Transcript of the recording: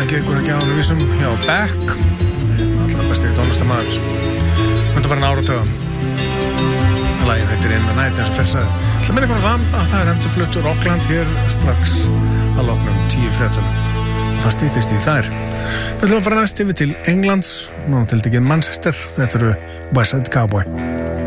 ekki ykkur að gjána vísum hjá Beck, allra besti tónlistarmaður undanfarin áratögum. Lagið heitir In the Night eins og fyrr sagði. Það minna ykkur á það að það endurflutt úr Rockland hér strax að loknum 10:30. Það stýttist í þær. Við ætlum að fara næst yfir til Englands, nú til dækinn Manchester. Þetta eru West Side Cowboy.